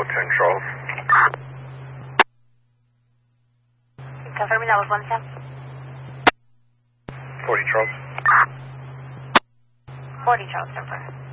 10 Charles. Confirming that was 110. 40 Charles. 40 Charles, confirm.